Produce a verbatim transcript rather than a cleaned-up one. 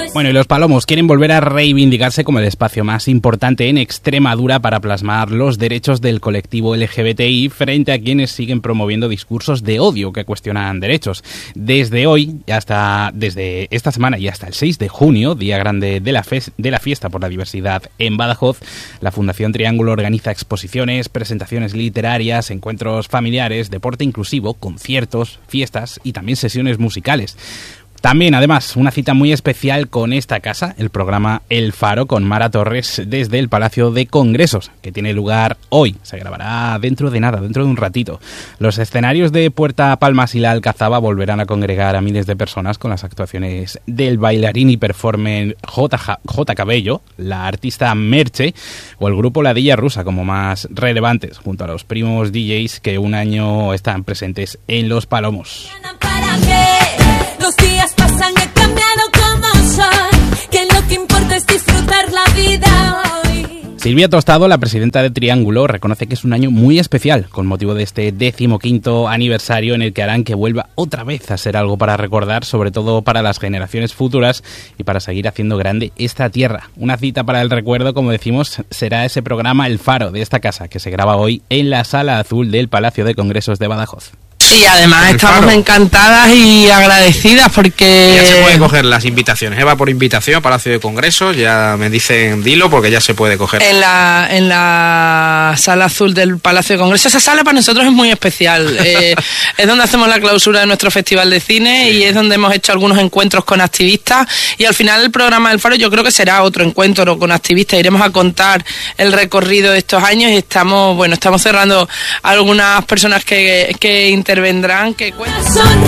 Bueno, y los Palomos quieren volver a reivindicarse como el espacio más importante en Extremadura para plasmar los derechos del colectivo L G B T I frente a quienes siguen promoviendo discursos de odio que cuestionan derechos. Desde hoy, hasta desde esta semana y hasta el seis de junio, día grande de la, fe- de la fiesta por la diversidad en Badajoz, la Fundación Triángulo organiza exposiciones, presentaciones literarias, encuentros familiares, deporte inclusivo, conciertos, fiestas y también sesiones musicales. También, además, una cita muy especial con esta casa, el programa El Faro con Mara Torres desde el Palacio de Congresos, que tiene lugar hoy. Se grabará dentro de nada, dentro de un ratito. Los escenarios de Puerta Palmas y la Alcazaba volverán a congregar a miles de personas con las actuaciones del bailarín y performer J. J. Cabello, la artista Merche o el grupo Ladilla Rusa como más relevantes, junto a los primos D Js que un año están presentes en Los Palomos. Los días pasan, he cambiado como soy, que lo que importa es disfrutar la vida hoy. Silvia Tostado, la presidenta de Triángulo, reconoce que es un año muy especial con motivo de este decimoquinto aniversario en el que harán que vuelva otra vez a ser algo para recordar, sobre todo para las generaciones futuras y para seguir haciendo grande esta tierra. Una cita para el recuerdo, como decimos, será ese programa El Faro de esta casa que se graba hoy en la Sala Azul del Palacio de Congresos de Badajoz. Y además estamos Faro. encantadas y agradecidas porque... Ya se puede coger las invitaciones. Eva por invitación, Palacio de Congresos, ya me dicen dilo porque ya se puede coger. En la en la Sala Azul del Palacio de Congresos, esa sala para nosotros es muy especial. eh, es donde hacemos la clausura de nuestro Festival de Cine sí. y es donde hemos hecho algunos encuentros con activistas y al final el programa del Faro yo creo que será otro encuentro con activistas. Iremos a contar el recorrido de estos años y estamos, bueno, estamos cerrando algunas personas que, que intervendrán, que cuentan.